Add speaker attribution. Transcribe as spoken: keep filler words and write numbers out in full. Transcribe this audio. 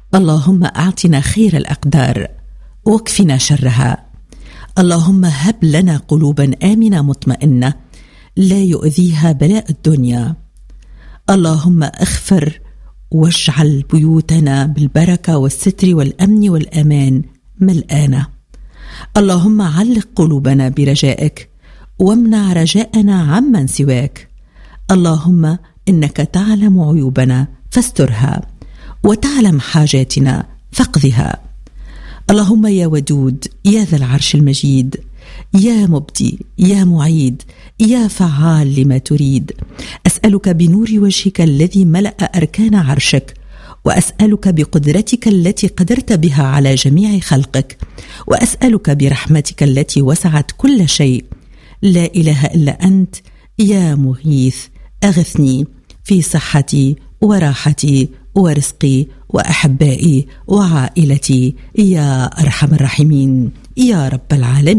Speaker 1: اللهم أعطنا خير الأقدار واكفنا شرها. اللهم هب لنا قلوبا آمنة مطمئنة لا يؤذيها بلاء الدنيا. اللهم اغفر واجعل بيوتنا بالبركة والستر والأمن والأمان ملآنة. اللهم علق قلوبنا برجائك وامنع رجاءنا عمن سواك. اللهم إنك تعلم عيوبنا فاسترها وتعلم حاجاتنا فاقضها. اللهم يا ودود يا ذا العرش المجيد، يا مبدي يا معيد يا فعال لما تريد، أسألك بنور وجهك الذي ملأ أركان عرشك، وأسألك بقدرتك التي قدرت بها على جميع خلقك، وأسألك برحمتك التي وسعت كل شيء، لا إله إلا أنت يا مغيث، أغثني في صحتي وراحتي ورزقي وأحبائي وعائلتي يا أرحم الراحمين يا رب العالمين.